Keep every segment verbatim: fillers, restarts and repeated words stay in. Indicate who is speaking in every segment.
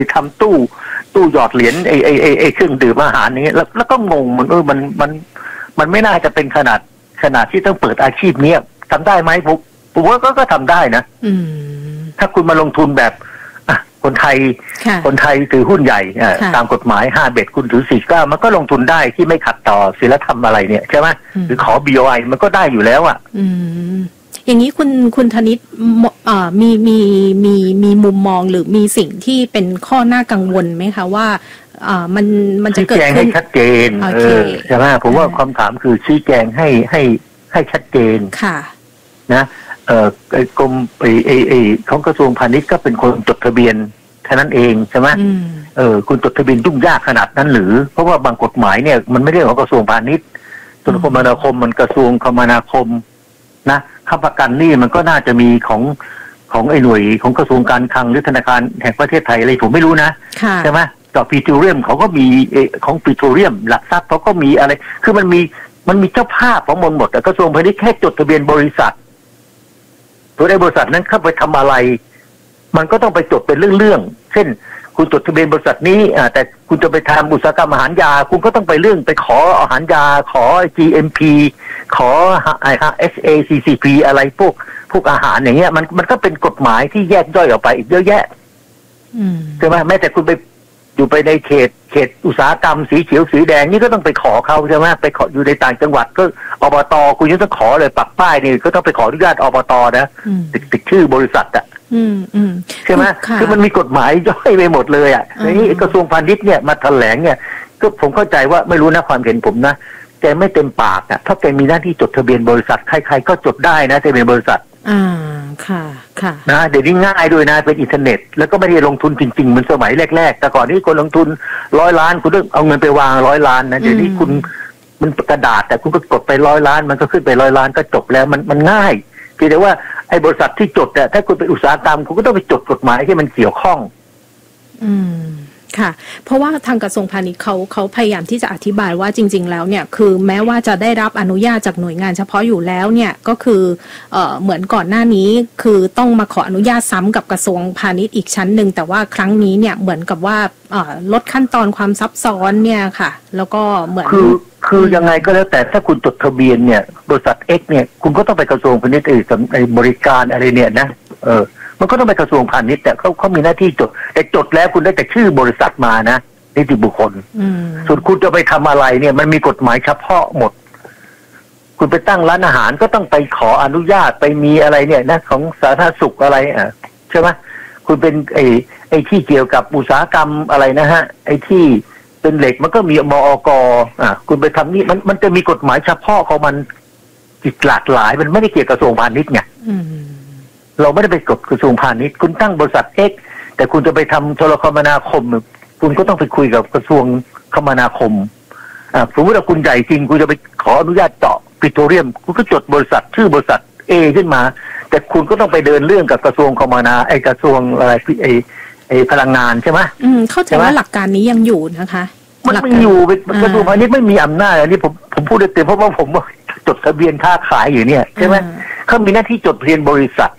Speaker 1: ทำตู้ตู้หยอดเหรียญไอ้ไอ้ไอ้ไอ้เครื่องดื่มอาหารอย่างเงี้ยแล้วแล้วก็งงมันเออมันมันมันไม่น่าจะเป็นขนาดขนาดที่ต้องเปิดอาชีพเนี้ยทำได้ไหมผมผมว่าก็ก็ทำได้นะถ้าคุณมาลงทุนแบบคนไทยคนไทยถือหุ้นใหญ่ตามกฎหมายห้าเบ็ดคุณถือสี่เก้ามันก็ลงทุนได้ที่ไม่ขัดต่อศีลธรรมอะไรเนี่ยใช่ไหมหรือขอ บี โอ ไอ มันก็ได้อยู่แล้วอ่ะ
Speaker 2: อย่างนี้คุณคุณธนิตมีมีมีมีมุมมองหรือมีสิ่งที่เป็นข้อน่ากังวลไหมคะว่ามันมันจะเกิดขึ้น
Speaker 1: ชี้แจงให้ชัดเจนใช่ไหมผมว่าคำถามคือชี้แจงให้ให้ให้ชัดเจน
Speaker 2: ค่ะ
Speaker 1: นะเอ่อกรมไอไอไอของกระทรวงพาณิชย์ก็เป็นคนจดทะเบียนแค่นั้นเองใช่ไหมเออคุณจดทะเบียนยุ่งยากขนาดนั้นหรือเพราะว่าบางกฎหมายเนี่ยมันไม่ได้ของกระทรวงพาณิชย์กระทรวงคมนาคมมันกระทรวงคมนาคมนะค้ำประกันนี่มันก็น่าจะมีของของไอ้หน่วยของกระทรวงการคลังหรือธนาคารแห่งประเทศไทยอะไรผมไม่รู้นะใช่ไหมต่อปิโตรเลียมเขาก็มีของปิโตรเลียมหลักทรัพย์เขาก็มีอะไรคือมันมีมันมีเจ้าภาพของมันหมดแต่กระทรวงพาณิชย์แค่จดทะเบียนบริษัทตัวในบริษัทนั้นเข้าไปทำอะไรมันก็ต้องไปจดเป็นเรื่องๆเช่นคุณจดทะเบียนบริษัทนี้แต่คุณจะไปทำอุตสาหกรรมอาหารยาคุณก็ต้องไปเรื่องไปขออาหารยาขอ จี เอ็ม พี ขอไอ้ เอส เอ ซี ซี พี อะไรพวกพวกอาหารอย่างเงี้ยมันมันก็เป็นกฎหมายที่แยกย่อยออกไปอีกเยอะแยะใช่ไหมแม้แต่คุณไปอยู่ไปในเขตเขตอุตสาหกรรมสีเขียวสีแดงนี่ก็ต้องไปขอเขาใช่ไหมไปขออยู่ในต่างจังหวัดก็อบต.คุณยังต้องขอเลยปักป้ายนี่ก็ต้องไปขออนุญาตอบต.นะติดติดชื่อบริษัทอ่ะใช่ไหมคือมันมีกฎหมายย่อยไปหมดเลยอ่ะนี่กระทรวงพาณิชย์เนี่ยมาแถลงเนี่ยก็ผมเข้าใจว่าไม่รู้นะความเห็นผมนะแกไม่เต็มปากอ่ะถ้าแกมีหน้าที่จดทะเบียนบริษัทใครๆก็จดได้นะทะเบียนบริษัท
Speaker 2: อ่าค่ะค่ะ
Speaker 1: นะเดี๋ยวนี้ง่ายด้วยนะเป็นอินเทอร์เน็ตแล้วก็ไม่ได้ลงทุนจริงๆเหมือนสมัยแรกๆแต่ก่อนนี้คนลงทุนร้อยล้านคุณต้องเอาเงินไปวางร้อยล้านนะเดี๋ยวนี้คุณมันกระดาษแต่คุณก็กดไปร้อยล้านมันก็ขึ้นไปร้อยล้านก็จบแล้วมันมันง่ายเพียงแต่ว่าไอ้บริษัทที่จดเนี่ยถ้าคุณเป็นอุตสาหกรรมคุณก็ต้องไปจดกฎหมายที่มันเกี่ยวข้อง
Speaker 2: อืมค่ะเพราะว่าทางกระทรวงพาณิชย์เขาเขาพยายามที่จะอธิบายว่าจริงๆแล้วเนี่ยคือแม้ว่าจะได้รับอนุญาตจากหน่วยงานเฉพาะอยู่แล้วเนี่ยก็คือเอ่อเหมือนก่อนหน้านี้คือต้องมาขออนุญาตซ้ำกับกระทรวงพาณิชย์อีกชั้นหนึ่งแต่ว่าครั้งนี้เนี่ยเหมือนกับว่าเอ่อลดขั้นตอนความซับซ้อนเนี่ยค่ะแล้วก็เหมือน
Speaker 1: คือคือยังไงก็แล้วแต่ถ้าคุณจดทะเบียนเนี่ยบริษัท X เนี่ยคุณก็ต้องไปกระทรวงพาณิชย์ไอ้บริการอะไรเนี่ยนะเออมันก็ต้องไปกระทรวงพาณิชย์แต่เขาเขามีหน้าที่จดแต่จดแล้วคุณได้แต่ชื่อบริษัทมานะนิติบุคคลส่วนคุณจะไปทำอะไรเนี่ยมันมีกฎหมายเฉพาะหมดคุณไปตั้งร้านอาหารก็ต้องไปขออนุญาตไปมีอะไรเนี่ยนะของสาธารณสุขอะไรอ่ะใช่ไหมคุณเป็นไอ้ไอ้ที่เกี่ยวกับอุตสาหกรรมอะไรนะฮะไอ้ที่เป็นเหล็กมันก็มีมอก.อ่ะคุณไปทำนี่มันมันจะมีกฎหมายเฉพาะของมันอีกหลากหลายมันไม่ได้เกี่ยวกับกระทรวงพาณิชย์ไงเราไม่ได้ไปกดกระทรวงพาณิชย์คุณตั้งบริษัท X แต่คุณจะไปทำโทรคมนาคมคุณก็ต้องไปคุยกับกระทรวงคมนาคมอ่าสมมติว่าคุณใหญ่จริงคุณจะไปขออนุญาตเจาะปิโตรเลียมคุณก็จดบริษัทชื่อบริษัท A ขึ้นมาแต่คุณก็ต้องไปเดินเรื่องกับกระทรวงคมนาไอ้กระทรวงอะไรไอ้ไอ้พลังงานใช่ไหม
Speaker 2: อืมเข้าใจว่าหลักการนี้ยังอยู่นะคะ
Speaker 1: มันไม่อยู่กระทรวงพาณิชย์ไม่มีอำนาจอันนี้ผมผมพูดได้เต็มเพราะว่าผมจดทะเบียนค้าขายอยู่เนี่ยใช่ไหมเขามีหน้าที่จดทะเบียนบริษัท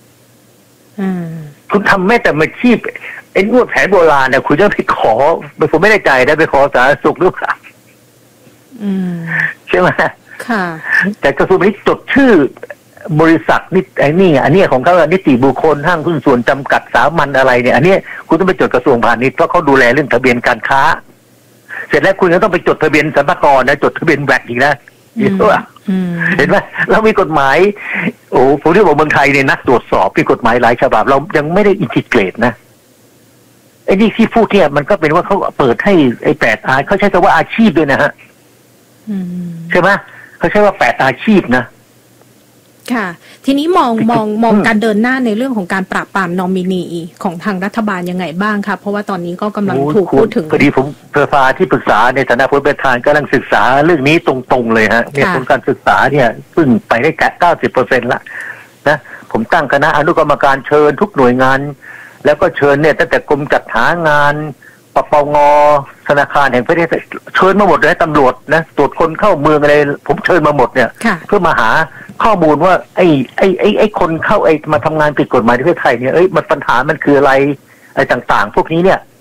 Speaker 1: คุณทำแม้แต่มาชีพไอ้นวดแผนโบราณเนี่ยคุณจะไปขอผมไม่ได้ใจได้ไปขอสาธารณสุขหรือเปล่าใช่ไหม
Speaker 2: ค่ะ
Speaker 1: แต่กระทรวงนี้จดชื่อบริษัทนี่ไอ้นี่อันนี้ของเขานิติบุคคลห้างหุ้นส่วนจำกัดสามัญอะไรเนี่ยอันนี้คุณต้องไปจดกระทรวงพาณิชย์เพราะเขาดูแลเรื่องทะเบียนการค้าเสร็จแล้วคุณก็ต้องไปจดทะเบียนสรรพากรนะจดทะเบียนแวดอีกนะเห็นไหมเรามีกฎหมายโอ้ผมเรียกว่าเมืองไทยเนี่ยนักตรวจสอบมีกฎหมายหลายฉบับเรายังไม่ได้อินทิเกรตนะไอ้นี่ที่พูดเนี่ยมันก็เป็นว่าเขาเปิดให้ไอ้แปดอาเขาใช้คำว่าอาชีพด้วยนะฮะใช่ไหมเขาใช้ว่าแปดอาชีพนะ
Speaker 2: ค่ะทีนี้มองมองมองการเดินหน้าในเรื่องของการปราบปรามนอมินีของทางรัฐบาลยังไงบ้างคะเพราะว่าตอนนี้ก็กำลังถูกพูดถึง
Speaker 1: พอดีผมเพอฟาที่ปรึกษาในฐานะผู้ประธานกำลังศึกษาเรื่องนี้ตรงๆเลยฮะเนี่ยผลการศึกษาเนี่ยเพิ่งไปได้แค่เก้าสิบเปอร์เซ็นต์ละนะผมตั้งคณะอนุกรรมการเชิญทุกหน่วยงานแล้วก็เชิญเนี่ยตั้งแต่กรมจัดหางานปปง.ธนาคารแห่งประเทศเชิญมาหมดเลยตำรวจนะตรวจคนเข้าเมืองอะไรผมเชิญมาหมดเนี่ยเพื่อมาหาข้อมูลว่าไอ้ไอ้ไอ้ไอ้คนเข้าไอ้มาทำงานผิดกฎหมายในประเทศไทยเนี่ยเอ้ยมันปัญหามันคืออะไรอะไรต่างๆพวกนี้เนี่ย